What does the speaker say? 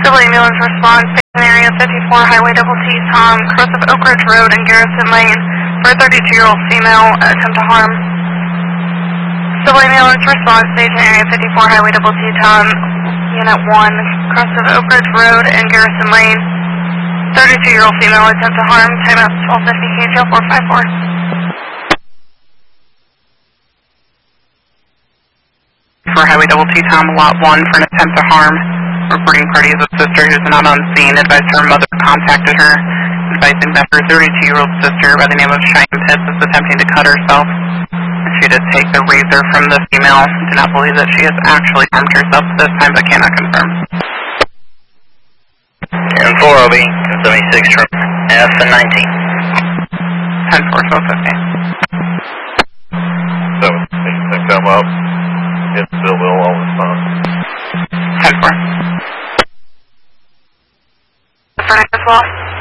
Civil ambulance response, station area 54, Highway Double T, Tom, cross of Oak Ridge Road and Garrison Lane for a 32-year-old female attempt to harm. Civil ambulance response, station area 54, Highway Double T, Tom, Unit 1, cross of Oak Ridge Road and Garrison Lane, 32-year-old female attempt to harm, timeout 1250, KTL 454. For Highway Double T, Tom, Lot 1 for an attempt to harm. Reporting party is a sister who's not on scene. Advised her mother contacted her, advising that her 32-year-old sister by the name of Cheyenne Pitts is attempting to cut herself. She did take the razor from the female. Do not believe that she has actually harmed herself at this time, but cannot confirm. And 4OB, 76 from F and 19. 10-4, 1250. So, things that come up, it's still all response. 10-4. For as well.